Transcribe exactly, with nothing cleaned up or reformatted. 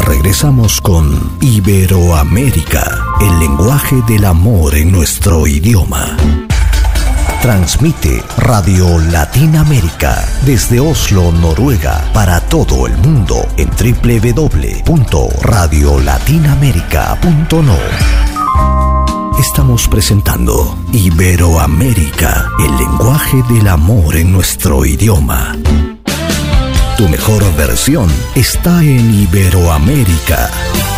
Regresamos con Iberoamérica, el lenguaje del amor en nuestro idioma. Transmite Radio Latinoamérica desde Oslo, Noruega, para todo el mundo en doble u doble u doble u punto radio latinoamerica punto no. Estamos presentando Iberoamérica, el lenguaje del amor en nuestro idioma. Tu mejor versión está en Iberoamérica.